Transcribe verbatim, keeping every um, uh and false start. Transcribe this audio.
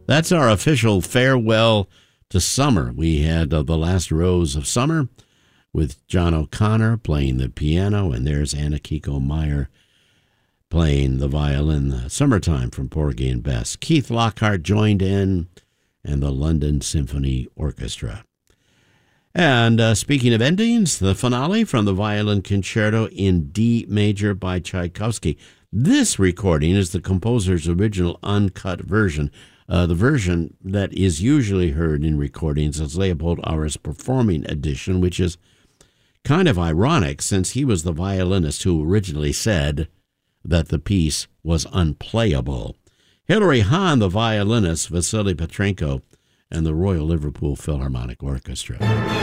That's our official farewell to summer. We had uh, The Last Rose of Summer with John O'Connor playing the piano, and there's Anna Kiko Meyer playing the violin. Summertime from Porgy and Bess. Keith Lockhart joined in, and the London Symphony Orchestra. And uh, speaking of endings, the finale from the Violin Concerto in D major by Tchaikovsky. This recording is the composer's original uncut version. Uh, the version that is usually heard in recordings is Leopold Auer's performing edition, which is kind of ironic since he was the violinist who originally said that the piece was unplayable. Hilary Hahn, the violinist, Vasily Petrenko, and the Royal Liverpool Philharmonic Orchestra.